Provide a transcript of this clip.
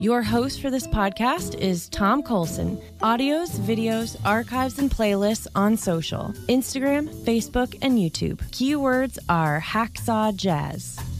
Your host for this podcast is Tom Colson. Audios, videos, archives, and playlists on social, Instagram, Facebook, and YouTube. Keywords are Hacksaw Jazz.